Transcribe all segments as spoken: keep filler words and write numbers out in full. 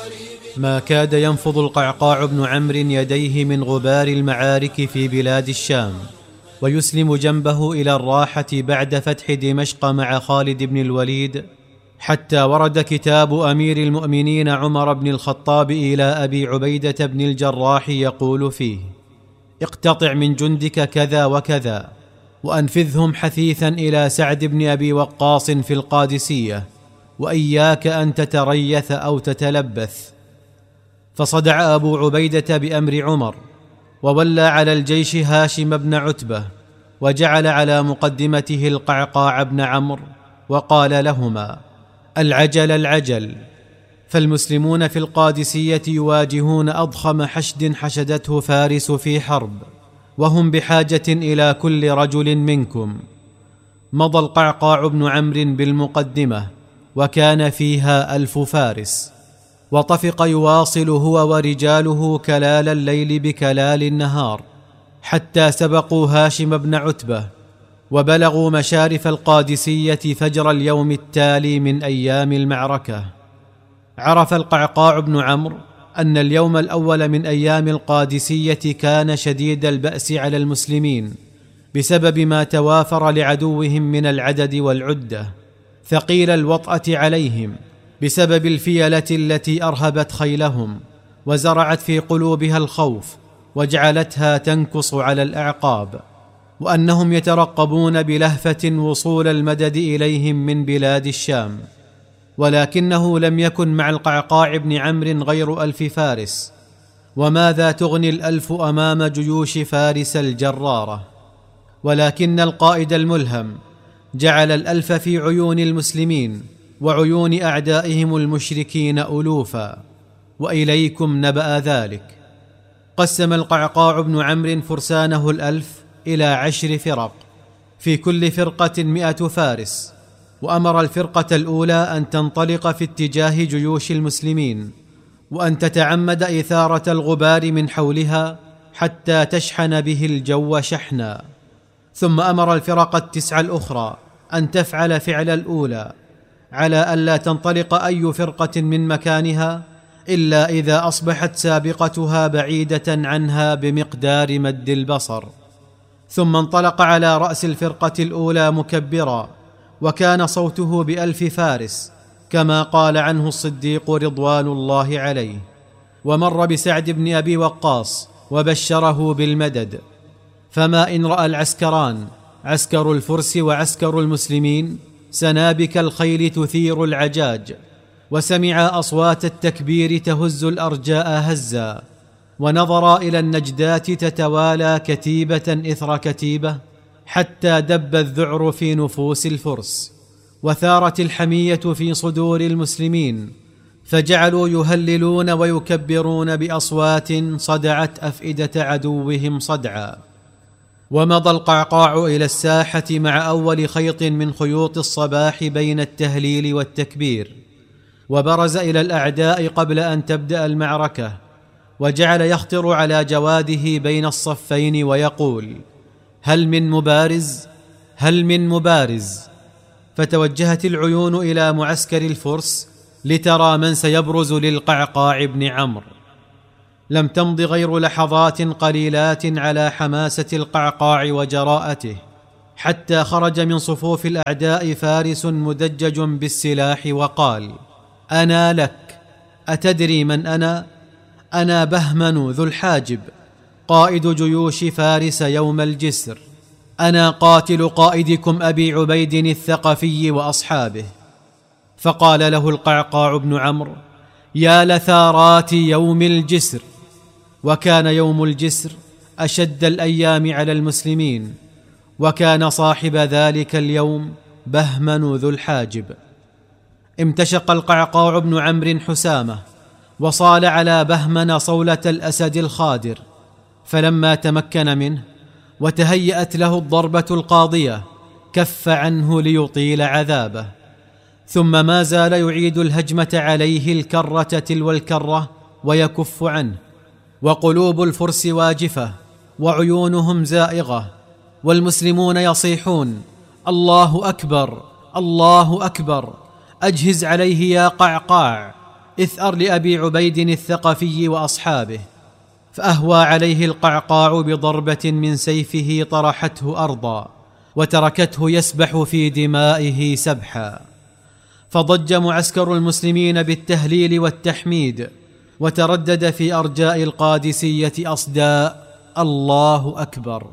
ما كاد ينفض القعقاع بن عمرو يديه من غبار المعارك في بلاد الشام، ويسلم جنبه إلى الراحة بعد فتح دمشق مع خالد بن الوليد، حتى ورد كتاب أمير المؤمنين عمر بن الخطاب إلى أبي عبيدة بن الجراح يقول فيه: اقتطع من جندك كذا وكذا، وأنفذهم حثيثا إلى سعد بن أبي وقاص في القادسية، وإياك أن تتريث أو تتلبث. فصدع أبو عبيدة بأمر عمر، وولى على الجيش هاشم بن عتبة، وجعل على مقدمته القعقاع بن عمرو، وقال لهما: العجل العجل. فالمسلمون في القادسية يواجهون أضخم حشد حشدته فارس في حرب، وهم بحاجة إلى كل رجل منكم. مضى القعقاع بن عمرو بالمقدمة، وكان فيها ألف فارس، وطفق يواصل هو ورجاله كلال الليل بكلال النهار، حتى سبقوا هاشم بن عتبة، وبلغوا مشارف القادسية فجر اليوم التالي من أيام المعركة. عرف القعقاع بن عمرو أن اليوم الأول من أيام القادسية كان شديد البأس على المسلمين بسبب ما توافر لعدوهم من العدد والعدة، ثقيل الوطأة عليهم بسبب الفيلة التي أرهبت خيلهم وزرعت في قلوبها الخوف وجعلتها تنكص على الأعقاب، وأنهم يترقبون بلهفة وصول المدد إليهم من بلاد الشام. ولكنه لم يكن مع القعقاع بن عمرو غير ألف فارس، وماذا تغني الألف أمام جيوش فارس الجرارة؟ ولكن القائد الملهم جعل الألف في عيون المسلمين وعيون أعدائهم المشركين ألوفا، وإليكم نبأ ذلك. قسم القعقاع بن عمرو فرسانه الألف إلى عشر فرق، في كل فرقة مئة فارس، وأمر الفرقة الأولى أن تنطلق في اتجاه جيوش المسلمين، وأن تتعمد إثارة الغبار من حولها حتى تشحن به الجو شحنا. ثم أمر الفرق التسع الأخرى أن تفعل فعل الأولى، على ألا تنطلق أي فرقة من مكانها إلا إذا أصبحت سابقتها بعيدة عنها بمقدار مد البصر. ثم انطلق على رأس الفرقة الأولى مكبرا، وكان صوته بألف فارس كما قال عنه الصديق رضوان الله عليه، ومر بسعد بن أبي وقاص وبشره بالمدد. فما إن رأى العسكران، عسكر الفرس وعسكر المسلمين، سنابك الخيل تثير العجاج، وسمع أصوات التكبير تهز الأرجاء هزا، ونظرا إلى النجدات تتوالى كتيبة إثر كتيبة، حتى دب الذعر في نفوس الفرس، وثارت الحمية في صدور المسلمين، فجعلوا يهللون ويكبرون بأصوات صدعت أفئدة عدوهم صدعا. ومضى القعقاع إلى الساحة مع أول خيط من خيوط الصباح بين التهليل والتكبير، وبرز إلى الأعداء قبل أن تبدأ المعركة، وجعل يخطر على جواده بين الصفين ويقول: هل من مبارز؟ هل من مبارز؟ فتوجهت العيون إلى معسكر الفرس لترى من سيبرز للقعقاع بن عمرو. لم تمض غير لحظات قليلات على حماسة القعقاع وجراءته، حتى خرج من صفوف الأعداء فارس مدجج بالسلاح وقال: أنا لك، أتدري من أنا؟ أنا بهمن ذو الحاجب، قائد جيوش فارس يوم الجسر، أنا قاتل قائدكم أبي عبيد الثقفي وأصحابه. فقال له القعقاع بن عمرو: يا لثارات يوم الجسر. وكان يوم الجسر أشد الأيام على المسلمين، وكان صاحب ذلك اليوم بهمن ذو الحاجب. امتشق القعقاع بن عمرو حسامه، وصال على بهمن صولة الأسد الخادر، فلما تمكن منه وتهيأت له الضربة القاضية كف عنه ليطيل عذابه، ثم ما زال يعيد الهجمة عليه الكرة تلو الكرة ويكف عنه، وقلوب الفرس واجفة وعيونهم زائغة، والمسلمون يصيحون: الله أكبر، الله أكبر، أجهز عليه يا قعقاع. اثأر لأبي عبيد الثقفي وأصحابه، فأهوى عليه القعقاع بضربة من سيفه طرحته أرضا وتركته يسبح في دمائه سبحا. فضج معسكر المسلمين بالتهليل والتحميد، وتردد في أرجاء القادسية أصداء الله أكبر.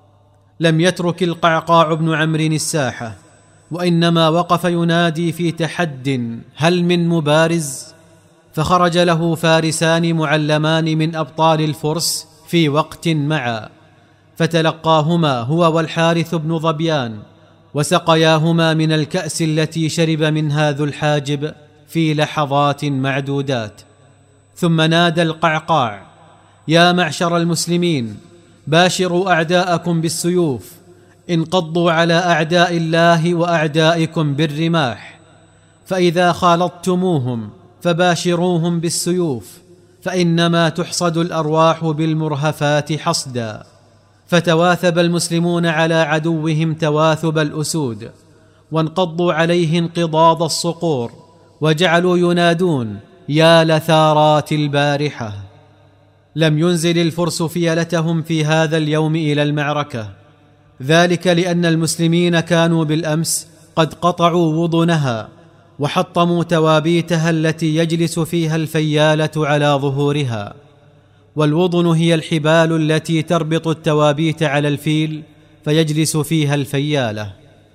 لم يترك القعقاع بن عمرو الساحة، وإنما وقف ينادي في تحد: هل من مبارز؟ فخرج له فارسان معلمان من أبطال الفرس في وقت معا، فتلقاهما هو والحارث بن ظبيان، وسقياهما من الكأس التي شرب منها ذو الحاجب في لحظات معدودات. ثم نادى القعقاع: يا معشر المسلمين، باشروا أعداءكم بالسيوف، انقضوا على أعداء الله وأعدائكم بالرماح، فإذا خالطتموهم فباشروهم بالسيوف، فإنما تحصد الأرواح بالمرهفات حصدا. فتواثب المسلمون على عدوهم تواثب الأسود، وانقضوا عليه انقضاض الصقور، وجعلوا ينادون: يا لثارات البارحة. لم ينزل الفرس فيلتهم في هذا اليوم إلى المعركة، ذلك لأن المسلمين كانوا بالأمس قد قطعوا وضنها وحطموا توابيتها التي يجلس فيها الفيالة على ظهورها. والوضن هي الحبال التي تربط التوابيت على الفيل فيجلس فيها الفيالة.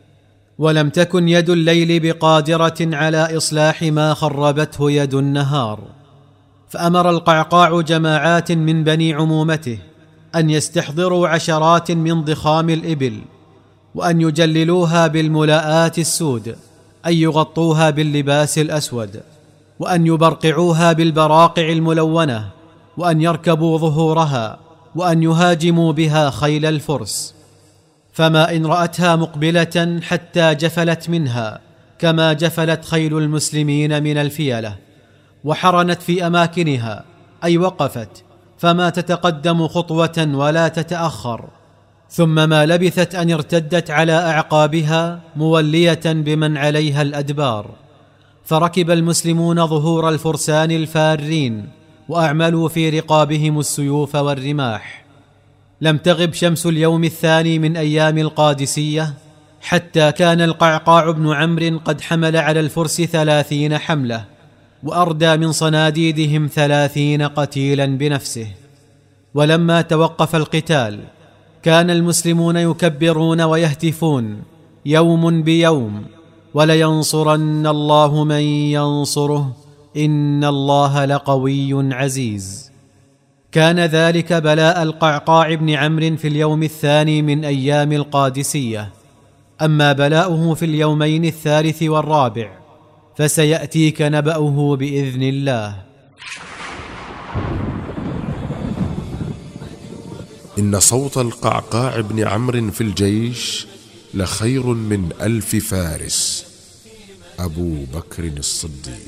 ولم تكن يد الليل بقادرة على إصلاح ما خربته يد النهار، فأمر القعقاع جماعات من بني عمومته أن يستحضروا عشرات من ضخام الإبل، وأن يجللوها بالملاءات السود، أن يغطوها باللباس الأسود، وأن يبرقعوها بالبراقع الملونة، وأن يركبوا ظهورها، وأن يهاجموا بها خيل الفرس. فما إن رأتها مقبلة حتى جفلت منها كما جفلت خيل المسلمين من الفيلة، وحرنت في أماكنها، أي وقفت، فما تتقدم خطوة ولا تتأخر. ثم ما لبثت أن ارتدت على أعقابها مولية بمن عليها الأدبار. فركب المسلمون ظهور الفرسان الفارين، وأعملوا في رقابهم السيوف والرماح. لم تغب شمس اليوم الثاني من أيام القادسية حتى كان القعقاع بن عمرو قد حمل على الفرس ثلاثين حملة، وأردى من صناديدهم ثلاثين قتيلا بنفسه. ولما توقف القتال كان المسلمون يكبرون ويهتفون: يوم بيوم، ولينصرن الله من ينصره، إن الله لقوي عزيز. كان ذلك بلاء القعقاع بن عمرو في اليوم الثاني من أيام القادسية. أما بلاؤه في اليومين الثالث والرابع فسيأتيك نبأه بإذن الله. إن صوت القعقاع بن عمرو في الجيش لخير من ألف فارس. أبو بكر الصديق.